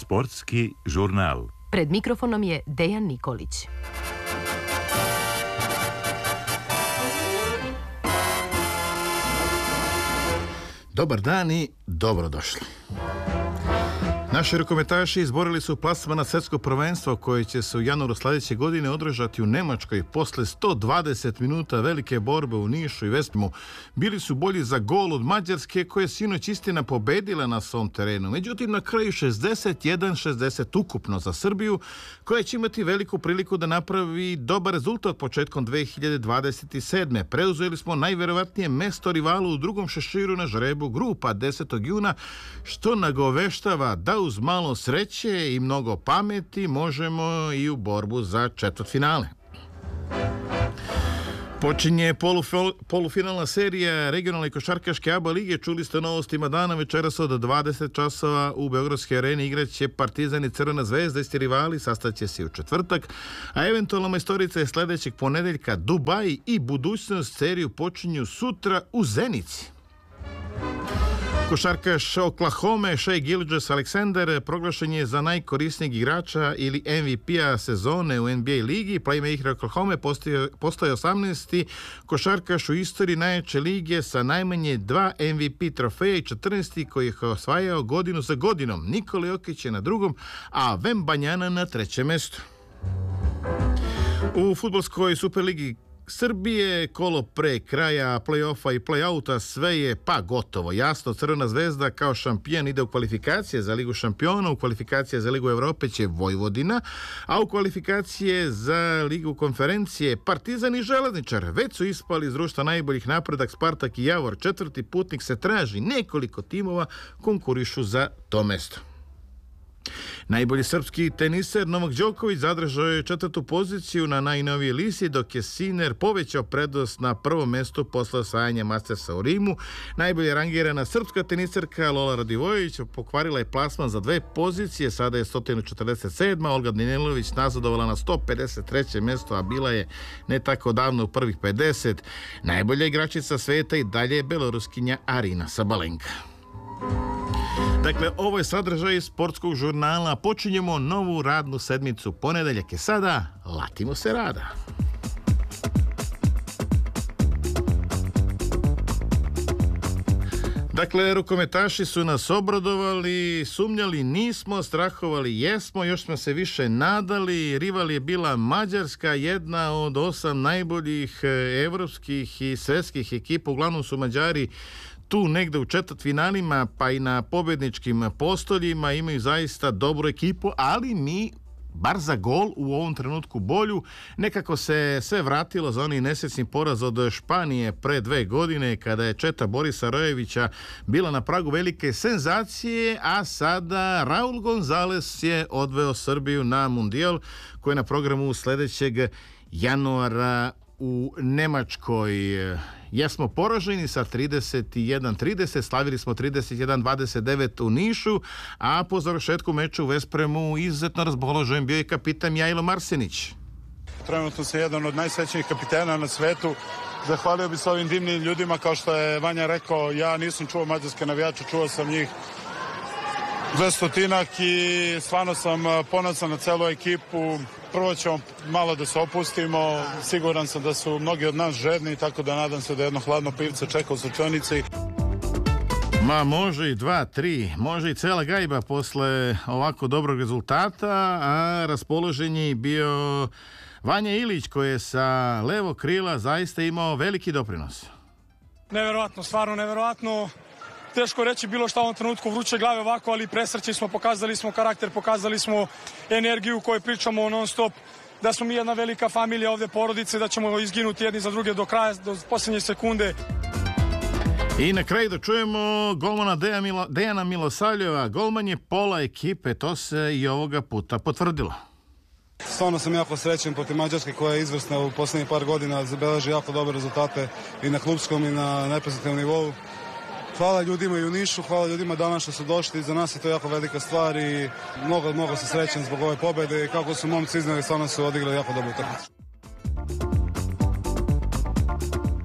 Sportski žurnal. Pred mikrofonom je Dejan Nikolić. Dobar dan i dobrodošli. Naši rukometaši izborili su plasman na svjetsko prvenstvo koje će se u januaru sljedeće godine održati u Nemačkoj. Posle 120 minuta velike borbe u Nišu i Vestmu bili su bolji za gol od Mađarske koja je sinoć istina pobedila na svom terenu. Međutim, na kraju 61-60 ukupno za Srbiju koja će imati veliku priliku da napravi dobar rezultat početkom 2027. Preuzeli smo najverovatnije mesto rivalu u drugom šeširu na žrebu grupa 10. juna, što nagoveštava da uz malo sreće i mnogo pameti možemo i u borbu za četvrtfinale. Počinje polufinalna serija regionalne košarkaške ABA lige. Čuli ste novostima dana, večeras od 20 časova u Beogradskoj areni igraće Partizan i Crvena zvezda, isti rivali, sastaće se u četvrtak, a eventualno majstorica je sljedećeg ponedeljka. Dubai i budućnost seriju počinju sutra u Zenici. Košarkaš Oklahoma Shai Gilgeous-Alexander proglašen je za najkorisnijeg igrača ili MVP-a sezone u NBA ligi. Playmaker Oklahoma postaje 18. košarkaš u istoriji najjače lige sa najmanje 2 MVP trofeja i 14. koji je osvajao godinu za godinom. Nikola Jokić je na drugom, a Wembanyama na trećem mestu. U fudbalskoj Superligi Srbije, kolo pre kraja play-offa i play-outa, sve je pa gotovo. Jasno, Crvena zvezda kao šampion ide u kvalifikacije za Ligu šampiona, u kvalifikacije za Ligu Evrope će Vojvodina, a u kvalifikacije za Ligu konferencije Partizan i Železničar. Već su ispali iz društva najboljih napredak Spartak i Javor. Četvrti putnik se traži, nekoliko timova konkurišu za to mesto. Najbolji srpski teniser Novak Đoković zadržao je četvrtu poziciju na najnovije listi, dok je Sinner povećao prednost na prvom mestu posle osvajanja Mastersa u Rimu. Najbolje rangirana srpska teniserka Lola Radivojević pokvarila je plasman za 2 pozicije, sada je 147. Olga Danilović nazadovala na 153. mesto, a bila je ne tako davno u prvih 50. Najbolja igračica sveta i dalje je beloruskinja Arina Sabalenka. Dakle, ovo je sadržaj sportskog žurnala. Počinjemo novu radnu sedmicu. Ponedeljak je sada, latimo se rada. Dakle, rukometaši su nas obradovali, sumnjali nismo, strahovali jesmo, još smo se više nadali. Rival je bila Mađarska, jedna od 8 najboljih evropskih i svetskih ekipa. Uglavnom su Mađari tu negde u četvrtfinalima, pa i na pobedničkim postoljima, imaju zaista dobru ekipu, ali mi bar za gol u ovom trenutku bolju. Nekako se sve vratilo za onaj nesrećni poraz od Španije pre 2 godine, kada je četa Borisa Rojevića bila na pragu velike senzacije, a sada Raul Gonzalez je odveo Srbiju na Mundijal koji je na programu sljedećeg januara u Nemačkoj. Jesmo poraženi sa 31-30, slavili smo 31-29 u Nišu, a po završetku meča u Vespremu izuzetno raspoložen bio je kapitan Mihajlo Marsenić. Trenutno sam jedan od najsrećnijih kapitena na svetu. Zahvalio bi se ovim divnim ljudima, kao što je Vanja rekao, ja nisam čuo mađarske navijače, čuo sam njih 200 i stvarno sam ponosan na celu ekipu. Prvo ćemo malo da se opustimo, siguran sam da su mnogi od nas žedni, tako da nadam se da jedno hladno pivce čeka u slučajnici. Ma može i 2, 3, može i cela gajba posle ovako dobrog rezultata, a raspoložen je bio Vanja Ilić koji je sa levo krila zaista imao veliki doprinos. Neverovatno, stvarno neverovatno. Teško reći bilo šta u ovom trenutku, vruće glave ovako, ali presrećni smo, pokazali smo karakter, pokazali smo energiju koju pričamo non stop, da smo mi jedna velika familija ovde, porodice, da ćemo izginuti jedni za druge do kraja, do posljednje sekunde. I na kraju da čujemo golmana Dejana Milosavljeva. Golman je pola ekipe, to se i ovoga puta potvrdilo. Stvarno sam jako srećen protiv Mađarske koja je izvrsna u posljednjih par godina, zabeleži jako dobre rezultate i na klubskom i na reprezentativnom nivou. Hvala ljudima i u Nišu, hvala ljudima danas što su došli, za nas je to jako velika stvar i mnogo sam srećan zbog ove pobede i kako su momci iznali, stvarno su odigrali jako dobru utakmicu.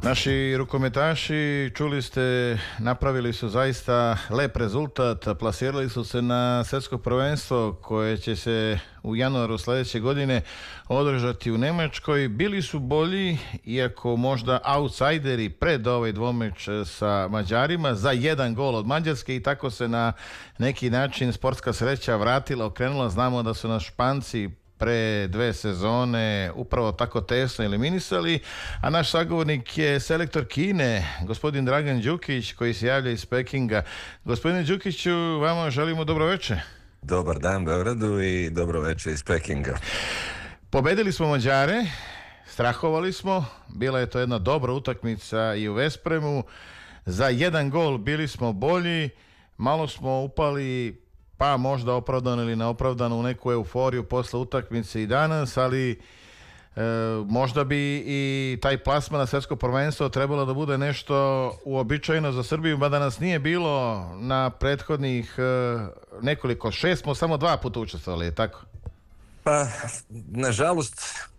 Naši rukometaši, čuli ste, napravili su zaista lep rezultat, plasirali su se na svjetsko prvenstvo koje će se u januaru sljedeće godine održati u Njemačkoj. Bili su bolji, iako možda outsideri pred ovaj dvomeč sa Mađarima, za 1 gol od Mađarske i tako se na neki način sportska sreća vratila, okrenula. Znamo da su nas Španci pre 2 sezone upravo tako tesno eliminisali, a naš sagovornik je selektor Kine, gospodin Dragan Đukić, koji se javlja iz Pekinga. Gospodine Đukiću, vama želimo dobro večer. Dobar dan Beogradu i dobro večer iz Pekinga. Pobedili smo Mađare, strahovali smo, bila je to jedna dobra utakmica i u Vespremu. Za 1 gol bili smo bolji, malo smo upali, pa možda opravdano ili neopravdano, u neku euforiju posle utakmice i danas, ali možda bi i taj plasman na svjetsko prvenstvo trebalo da bude nešto uobičajeno za Srbiju, mada nas nije bilo na prethodnih nekoliko, 6 smo samo 2 puta učestvovali, je tako? Pa, nažalost,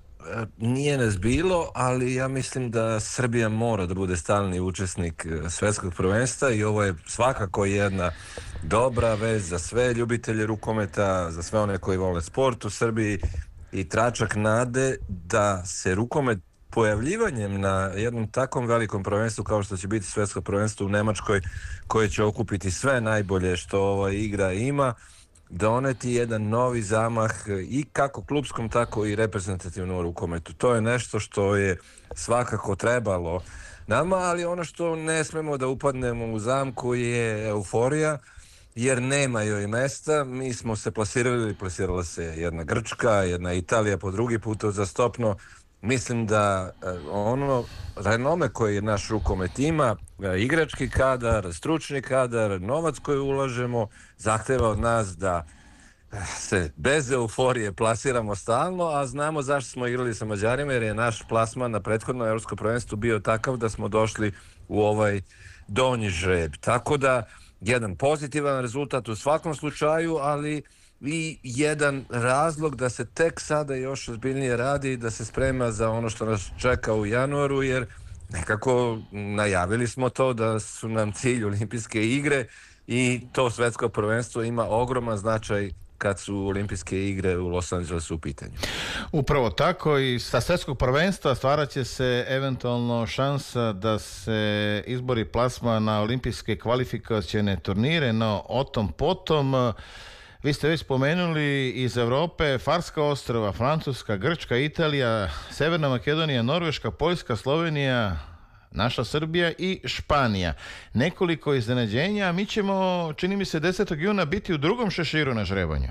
nije nas bilo, ali ja mislim da Srbija mora da bude stalni učesnik svjetskog prvenstva i ovo je svakako jedna dobra vez za sve ljubitelje rukometa, za sve one koji vole sport u Srbiji i tračak nade da se rukomet pojavljivanjem na jednom takvom velikom prvenstvu kao što će biti svjetsko prvenstvo u Nemačkoj, koje će okupiti sve najbolje što ova igra ima, doneti jedan novi zamah i kako klupskom, tako i reprezentativnom rukometu. To je nešto što je svakako trebalo nama, ali ono što ne smemo da upadnemo u zamku je euforija, jer nema joj mesta. Mi smo se plasirala se jedna Grčka, jedna Italija po drugi put uzastopno. Mislim da ono renome koji naš rukomet ima, igrački kadar, stručni kadar, novac koji ulažemo, zahteva od nas da se bez euforije plasiramo stalno, a znamo zašto smo igrali sa Mađarima, jer je naš plasman na prethodnom evropskom prvenstvu bio takav da smo došli u ovaj donji žreb. Tako da jedan pozitivan rezultat u svakom slučaju, ali i jedan razlog da se tek sada još ozbiljnije radi i da se sprema za ono što nas čeka u januaru, jer nekako najavili smo to da su nam cilj olimpijske igre i to svjetsko prvenstvo ima ogroman značaj kad su olimpijske igre u Los Angelesu u pitanju. Upravo tako, i sa svjetskog prvenstva stvarat će se eventualno šansa da se izbori plasma na olimpijske kvalifikacione turnire, no o tom potom. Vi ste već spomenuli iz Evrope Farska ostrva, Francuska, Grčka, Italija, Severna Makedonija, Norveška, Poljska, Slovenija, naša Srbija i Španija. Nekoliko iznenađenja, mi ćemo, čini mi se, 10. juna biti u drugom šeširu na žrebanju.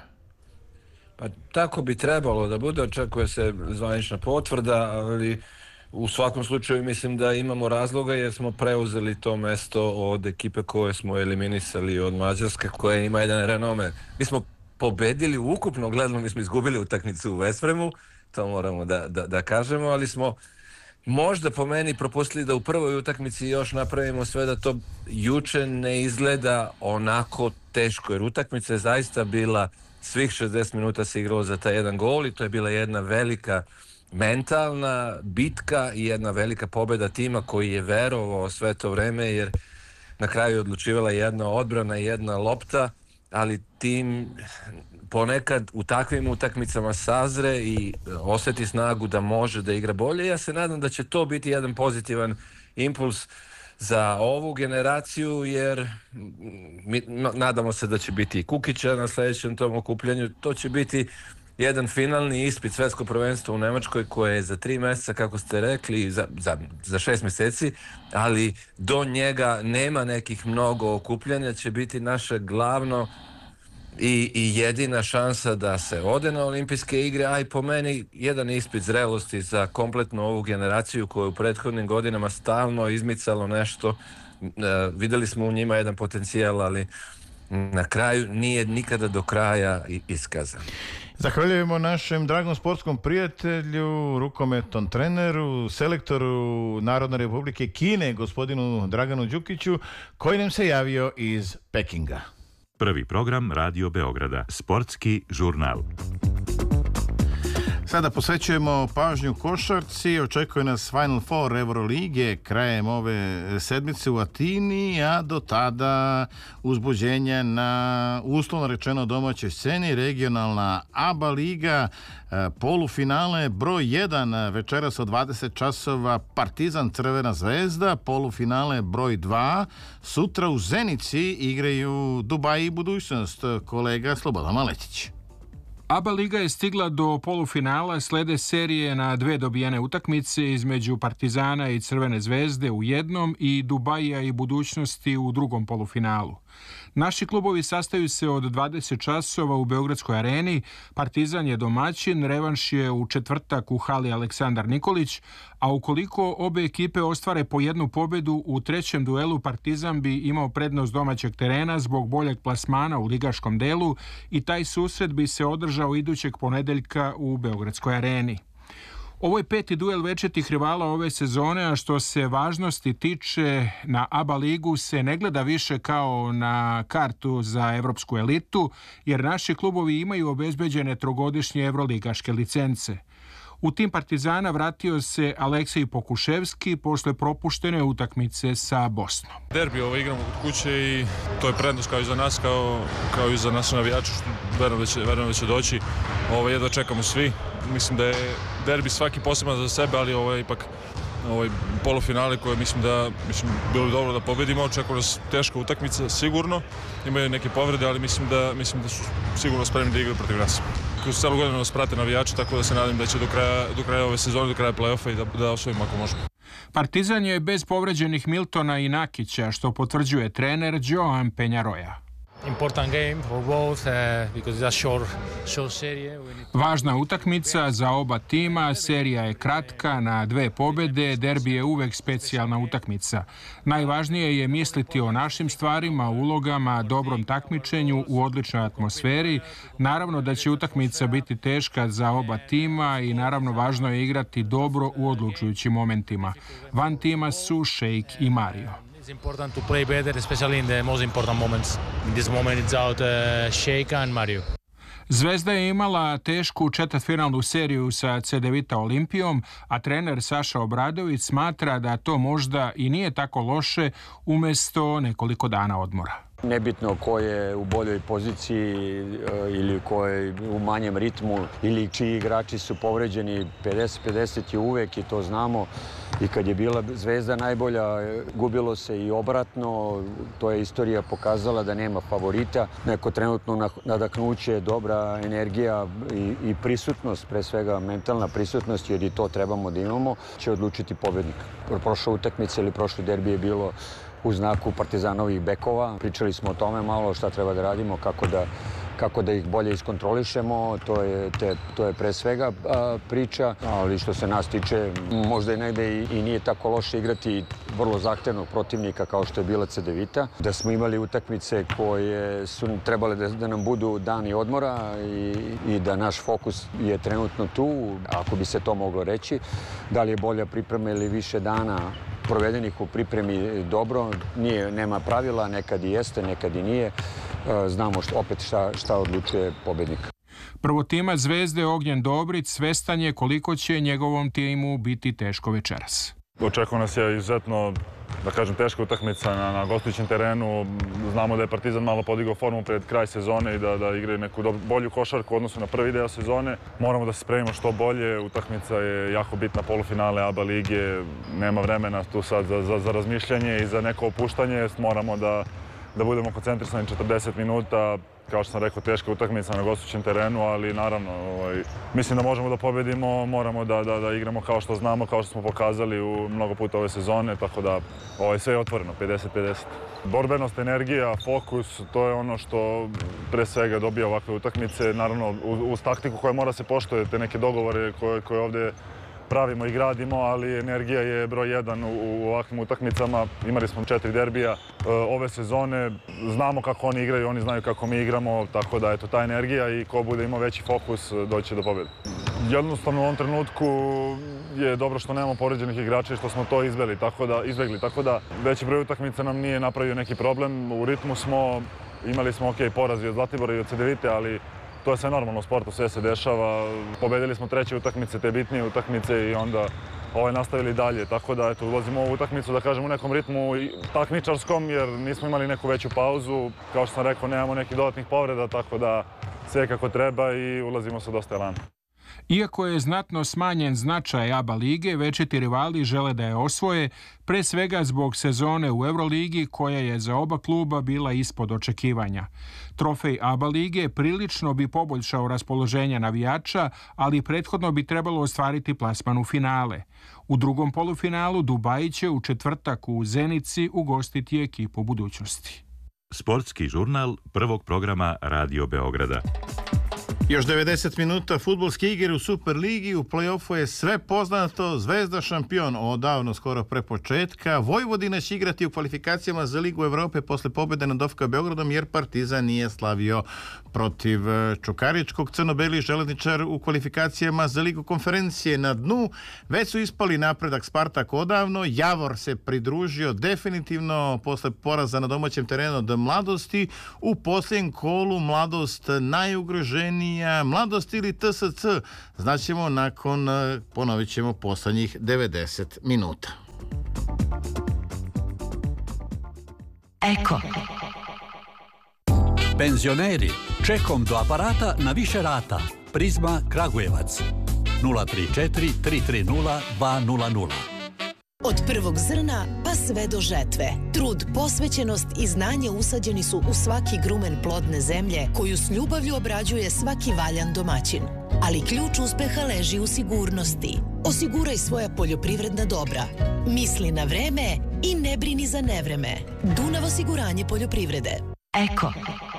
Pa tako bi trebalo da bude, očekuje se zvanična potvrda, ali u svakom slučaju mislim da imamo razloga jer smo preuzeli to mesto od ekipe koje smo eliminisali od Mađarske, koja ima jedan renome. Mi smo pobedili ukupno gledano, mi smo izgubili utakmicu u Vespremu, to moramo da kažemo, ali smo možda po meni propustili da u prvoj utakmici još napravimo sve da to juče ne izgleda onako teško, jer utakmica je zaista bila, svih 60 minuta se igralo za taj jedan gol i to je bila jedna velika mentalna bitka i jedna velika pobjeda tima koji je verovao sve to vreme, jer na kraju je odlučivala jedna odbrana i jedna lopta, ali tim ponekad u takvim utakmicama sazre i osjeti snagu da može da igra bolje. Ja se nadam da će to biti jedan pozitivan impuls za ovu generaciju, jer nadamo se da će biti i Kukića na sljedećem tom okupljanju. To će biti jedan finalni ispit svjetsko prvenstvo u Njemačkoj koje je za 3 mjeseca, kako ste rekli, za 6 mjeseci, ali do njega nema nekih mnogo okupljanja, će biti naše glavno i jedina šansa da se ode na olimpijske igre, a i po meni jedan ispit zrelosti za kompletnu ovu generaciju koja u prethodnim godinama stalno izmicalo nešto. Vidjeli smo u njima jedan potencijal, ali na kraju nije nikada do kraja iskazan. Zahvaljujemo našem dragom sportskom prijatelju, rukometnom treneru, selektoru Narodne Republike Kine, gospodinu Draganu Đukiću, koji nam se javio iz Pekinga. Prvi program Radio Beograda, sportski žurnal. Sada posvećujemo pažnju košarci. Očekuje nas Final Four Eurolige krajem ove sedmice u Atini, a do tada uzbuđenje na uslovno rečeno domaćoj sceni. Regionalna ABA liga, polufinale broj 1 večeras od 20 časova Partizan Crvena zvezda, polufinale broj 2 sutra u Zenici igraju Dubaj i budućnost. Kolega Slobodan Maletić. ABA liga je stigla do polufinala, slede serije na 2 dobijene utakmice između Partizana i Crvene zvezde u jednom i Dubaija i budućnosti u drugom polufinalu. Naši klubovi sastaju se od 20 časova u Beogradskoj areni, Partizan je domaćin, revanš je u četvrtak u hali Aleksandar Nikolić, a ukoliko obe ekipe ostvare po jednu pobedu u trećem duelu, Partizan bi imao prednost domaćeg terena zbog boljeg plasmana u ligaškom delu i taj susret bi se održao idućeg ponedeljka u Beogradskoj areni. Ovo je 5. duel večitih rivala ove sezone, a što se važnosti tiče, na ABA ligu se ne gleda više kao na kartu za evropsku elitu, jer naši klubovi imaju obezbeđene trogodišnje evroligaške licence. U tim Partizana vratio se Aleksej Pokuševski posle propuštene utakmice sa Bosnom. Derbi igramo kod kuće i to je prednost kao i za nas, kao i za naše navijače, verujem da će doći. Jedva čekamo svi. Mislim da je derbi svaki poseban za sebe, ali ipak polufinale koje mislim bilo bi dobro da pobedimo. Očekuje nas teška utakmica, sigurno. Imaju neke povrede, ali mislim da su sigurno spremni da igraju protiv nas. Kroz celu godinu nas prate navijači, tako da se nadam da će do kraja ove sezone, do kraja play-offa i da osvojimo ako možemo. Partizan je bez povređenih Miltona i Nakića, što potvrđuje trener Joan Penjaroja. Važna utakmica za oba tima, serija je kratka na 2 pobede, derbi je uvek specijalna utakmica. Najvažnije je misliti o našim stvarima, ulogama, dobrom takmičenju, u odličnoj atmosferi. Naravno da će utakmica biti teška za oba tima i naravno važno je igrati dobro u odlučujućim momentima. Van tima su Šejk i Mario. It's important to play better, especially in the most important moments. In this moment it's out Šejka and Mario. Zvezda je imala tešku četvrtfinalnu seriju sa Cedevita Olimpijom, a trener Saša Obradović smatra da to možda i nije tako loše umesto nekoliko dana odmora. Nebitno ko je u boljoj poziciji ili ko je u manjem ritmu ili čiji igrači su povređeni, 50-50 je uvek i to znamo. I kad je bila Zvezda najbolja, gubilo se i obratno. To je istorija pokazala da nema favorita. Neko trenutno nadahnuće, dobra energija i prisutnost, pre svega mentalna prisutnost, jer i to trebamo da imamo, će odlučiti pobednik. Prošla utakmica ili prošli derbi je bilo u znaku Partizanovih bekova. Pričali smo o tome malo, šta treba da radimo, kako da ih bolje iskontrolišemo. To je pre svega priča, ali što se nas tiče, možda i negde i nije tako loše igrati vrlo zahtevnog protivnika kao što je bila Cedevita. Da smo imali utakmice koje su trebale da nam budu dani odmora i da naš fokus je trenutno tu, ako bi se to moglo reći. Da li je bolja priprema ili više dana provedenih u pripremi dobro, nema pravila, nekad i jeste, nekad i nije. Znamo opet šta odlučuje pobednik. Prvotimac Zvezde Ognjen Dobrić svestan je koliko će njegovom timu biti teško večeras. Očekuje nas je izuzetno, da kažem, teška utakmica na gostujućem terenu. Znamo da je Partizan malo podigao formu pred kraj sezone i da igraju neku bolju košarku u odnosu na prvi deo sezone. Moramo da se spremimo što bolje. Utakmica je jako bitna, polufinale ABA lige. Nema vremena tu sad za razmišljanje i za neko opuštanje. Moramo da budemo koncentrisani 40 minuta. Kao što sam rekao, teška utakmica na gostujućem terenu, ali naravno mislim da možemo da pobedimo, moramo da igramo kao što znamo, kao što smo pokazali u mnogo puta ove sezone, tako da sve je otvoreno, 50-50. Borbenost, energija, fokus, to je ono što pre svega dobija ovakve utakmice. Naravno, uz taktiku koja mora se poštuje, te neke dogovore koje ovde pravimo i gradimo, ali energija je broj 1 u ovakvim utakmicama. Imali smo 4 derbija ove sezone, znamo kako oni igraju, oni znaju kako mi igramo, tako da eto, ta energija i ko bude imao veći fokus doći do pobjede. Jednostavno u ovom trenutku je dobro što nemamo povređenih igrača i što smo to izbjegli, tako da veći broj utakmica nam nije napravio neki problem. U ritmu smo, imali smo poraz i od Zlatibora i od Cedevite, ali to je sve normalno u sportu, sve se dešava. Pobedili smo 3. utakmice, te bitnije utakmice i onda nastavili dalje. Tako da ulazimo u ovu utakmicu, da kažem, u nekom ritmu takmičarskom, jer nismo imali neku veću pauzu. Kao što sam rekao, nemamo nekih dodatnih povreda, tako da sve kako treba i ulazimo sa dosta elana. Iako je znatno smanjen značaj ABA lige, večiti rivali žele da je osvoje, pre svega zbog sezone u Euroligi koja je za oba kluba bila ispod očekivanja. Trofej ABA lige prilično bi poboljšao raspoloženje navijača, ali prethodno bi trebalo ostvariti plasman u finale. U drugom polufinalu Dubaji će u četvrtak u Zenici ugostiti ekipu budućnosti. Sportski žurnal prvog programa Radio Beograda. Još 90 minuta fudbalske igre u Superligi, u play-offu je sve poznato, Zvezda šampion odavno skoro pre početka. Vojvodina će igrati u kvalifikacijama za Ligu Evrope posle pobjede nad OFK Beogradom jer Partizan nije slavio protiv Čukaričkog. Crno-beli železničar u kvalifikacijama za Ligu konferencije na dnu. Već su ispali napredak Spartak odavno, Javor se pridružio definitivno posle poraza na domaćem terenu od Mladosti. U posljednjem kolu Mladost najugroženija, Mladost ili TSC, znaćemo nakon, ponovit ćemo, poslednjih 90 minuta. Eko. Penzioneri, čekom do aparata na više rata. Prizma Kragujevac. 034 330 200. Od prvog zrna pa sve do žetve. Trud, posvećenost i znanje usađeni su u svaki grumen plodne zemlje koju s ljubavlju obrađuje svaki valjan domaćin. Ali ključ uspeha leži u sigurnosti. Osiguraj svoja poljoprivredna dobra. Misli na vreme i ne brini za nevreme. Dunav osiguranje poljoprivrede. Eko.